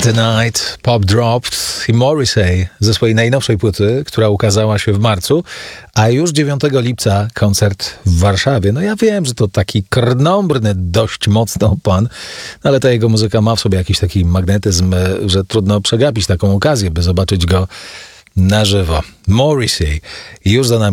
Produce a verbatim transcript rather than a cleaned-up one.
Tonight, Pop Drops i Morrissey ze swojej najnowszej płyty, która ukazała się w marcu, a już dziewiątego lipca koncert w Warszawie. No ja wiem, że to taki krnąbrny dość mocno pan, ale ta jego muzyka ma w sobie jakiś taki magnetyzm, że trudno przegapić taką okazję, by zobaczyć go na żywo. Morrissey już za nami.